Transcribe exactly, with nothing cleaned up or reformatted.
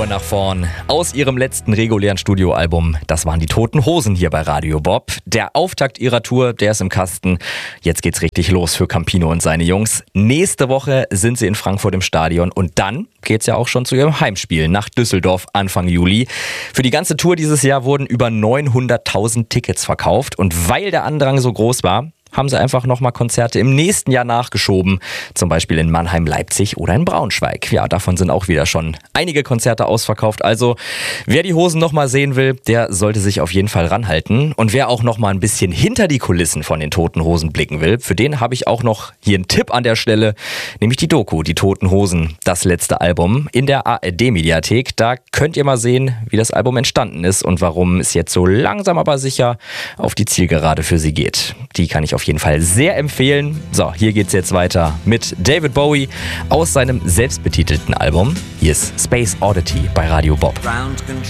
Nur nach vorn. Aus ihrem letzten regulären Studioalbum, das waren die Toten Hosen hier bei Radio Bob. Der Auftakt ihrer Tour, der ist im Kasten. Jetzt geht's richtig los für Campino und seine Jungs. Nächste Woche sind sie in Frankfurt im Stadion und dann geht's ja auch schon zu ihrem Heimspiel nach Düsseldorf Anfang Juli. Für die ganze Tour dieses Jahr wurden über neunhunderttausend Tickets verkauft und weil der Andrang so groß war, haben sie einfach nochmal Konzerte im nächsten Jahr nachgeschoben. Zum Beispiel in Mannheim, Leipzig oder in Braunschweig. Ja, davon sind auch wieder schon einige Konzerte ausverkauft. Also, wer die Hosen nochmal sehen will, der sollte sich auf jeden Fall ranhalten. Und wer auch nochmal ein bisschen hinter die Kulissen von den Toten Hosen blicken will, für den habe ich auch noch hier einen Tipp an der Stelle. Nämlich die Doku, die Toten Hosen, das letzte Album in der A R D-Mediathek. Da könnt ihr mal sehen, wie das Album entstanden ist und warum es jetzt so langsam aber sicher auf die Zielgerade für sie geht. Die kann ich auf Auf jeden Fall sehr empfehlen. So, hier geht's jetzt weiter mit David Bowie aus seinem selbstbetitelten Album. Hier ist Space Oddity bei Radio Bob. Ground control.